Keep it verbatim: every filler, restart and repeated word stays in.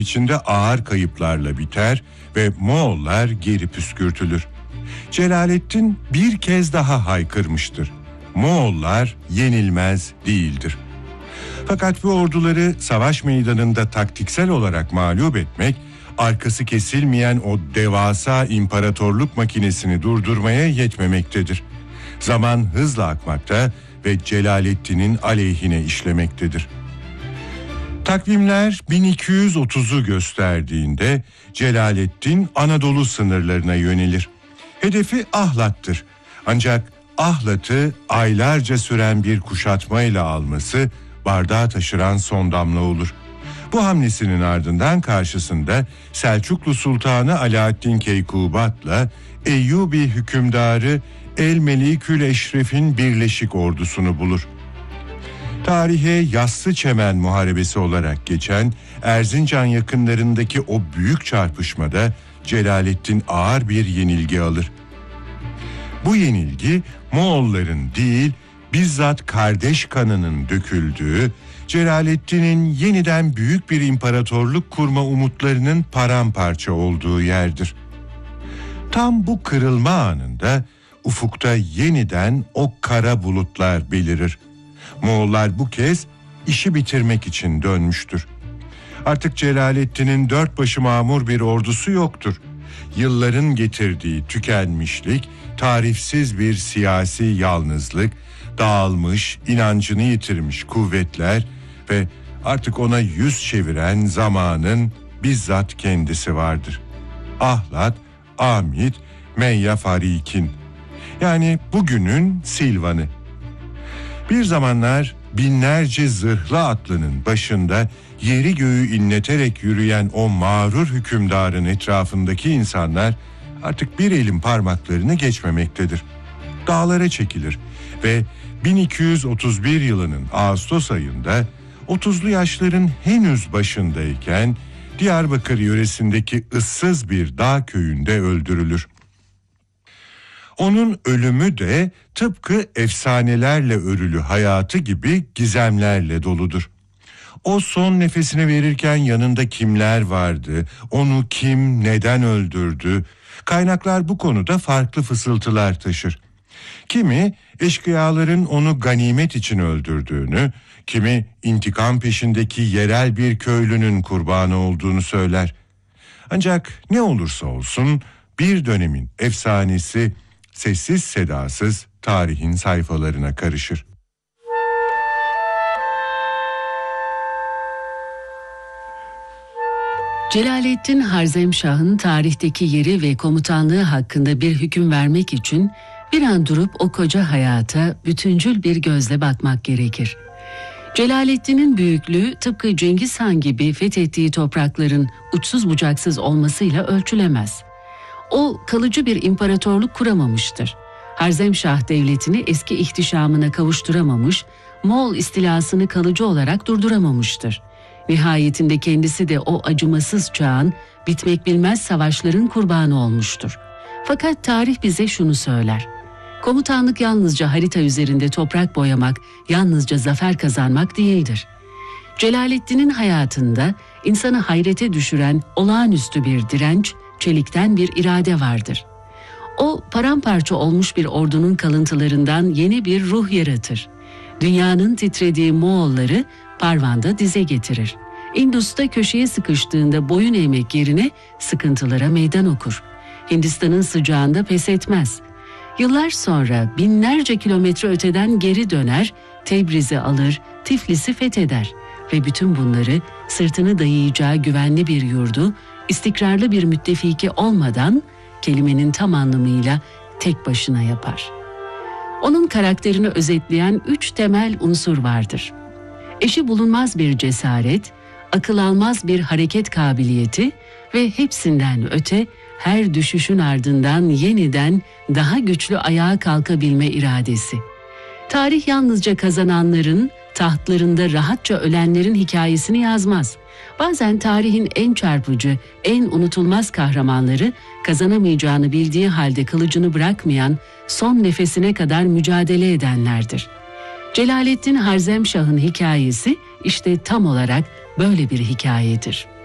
içinde ağır kayıplarla biter ve Moğollar geri püskürtülür. Celalettin bir kez daha haykırmıştır: Moğollar yenilmez değildir. Fakat bu orduları savaş meydanında taktiksel olarak mağlup etmek, arkası kesilmeyen o devasa imparatorluk makinesini durdurmaya yetmemektedir. Zaman hızla akmakta ve Celalettin'in aleyhine işlemektedir. Takvimler bin iki yüz otuzu gösterdiğinde Celalettin Anadolu sınırlarına yönelir. Hedefi Ahlat'tır. Ancak Ahlat'ı aylarca süren bir kuşatmayla alması bardağı taşıran son damla olur. Bu hamlesinin ardından karşısında Selçuklu Sultanı Alaaddin Keykubat'la Eyyubi hükümdarı El-Melikül Eşref'in birleşik ordusunu bulur. Tarihe Yassıçemen Muharebesi olarak geçen Erzincan yakınlarındaki o büyük çarpışmada Celalettin ağır bir yenilgi alır. Bu yenilgi Moğolların değil, bizzat kardeş kanının döküldüğü, Celalettin'in yeniden büyük bir imparatorluk kurma umutlarının paramparça olduğu yerdir. Tam bu kırılma anında ufukta yeniden o kara bulutlar belirir. Moğollar bu kez işi bitirmek için dönmüştür. Artık Celalettin'in dört başı mamur bir ordusu yoktur. Yılların getirdiği tükenmişlik, tarifsiz bir siyasi yalnızlık, dağılmış, inancını yitirmiş kuvvetler ve artık ona yüz çeviren zamanın bizzat kendisi vardır. Ahlat, Amit, Meyya Farikin, yani bugünün Silvan'ı. Bir zamanlar binlerce zırhlı atlının başında yeri göğü inleterek yürüyen o mağrur hükümdarın etrafındaki insanlar artık bir elin parmaklarını geçmemektedir. Dağlara çekilir ve bin iki yüz otuz bir yılının Ağustos ayında otuzlu yaşların henüz başındayken Diyarbakır yöresindeki ıssız bir dağ köyünde öldürülür. Onun ölümü de tıpkı efsanelerle örülü hayatı gibi gizemlerle doludur. O son nefesini verirken yanında kimler vardı, onu kim neden öldürdü? Kaynaklar bu konuda farklı fısıltılar taşır. Kimi eşkıyaların onu ganimet için öldürdüğünü, kimi intikam peşindeki yerel bir köylünün kurbanı olduğunu söyler. Ancak ne olursa olsun bir dönemin efsanesi sessiz sedasız tarihin sayfalarına karışır. Celalettin Harzemşah'ın tarihteki yeri ve komutanlığı hakkında bir hüküm vermek için bir an durup o koca hayata bütüncül bir gözle bakmak gerekir. Celalettin'in büyüklüğü tıpkı Cengiz Han gibi fethettiği toprakların uçsuz bucaksız olmasıyla ölçülemez. O kalıcı bir imparatorluk kuramamıştır. Harzemşah devletini eski ihtişamına kavuşturamamış, Moğol istilasını kalıcı olarak durduramamıştır. Nihayetinde kendisi de o acımasız çağın, bitmek bilmez savaşların kurbanı olmuştur. Fakat tarih bize şunu söyler: komutanlık yalnızca harita üzerinde toprak boyamak, yalnızca zafer kazanmak değildir. Celalettin'in hayatında insanı hayrete düşüren olağanüstü bir direnç, çelikten bir irade vardır. O paramparça olmuş bir ordunun kalıntılarından yeni bir ruh yaratır. Dünyanın titrediği Moğolları Parvan'da dize getirir. Indus'ta köşeye sıkıştığında boyun eğmek yerine sıkıntılara meydan okur. Hindistan'ın sıcağında pes etmez. Yıllar sonra binlerce kilometre öteden geri döner, Tebriz'i alır, Tiflis'i fetheder ve bütün bunları sırtını dayayacağı güvenli bir yurdu, istikrarlı bir müttefiki olmadan kelimenin tam anlamıyla tek başına yapar. Onun karakterini özetleyen üç temel unsur vardır: eşi bulunmaz bir cesaret, akıl almaz bir hareket kabiliyeti ve hepsinden öte her düşüşün ardından yeniden daha güçlü ayağa kalkabilme iradesi. Tarih yalnızca kazananların, tahtlarında rahatça ölenlerin hikayesini yazmaz. Bazen tarihin en çarpıcı, en unutulmaz kahramanları kazanamayacağını bildiği halde kılıcını bırakmayan, son nefesine kadar mücadele edenlerdir. Celalettin Harzemşah'ın hikayesi işte tam olarak böyle bir hikayedir.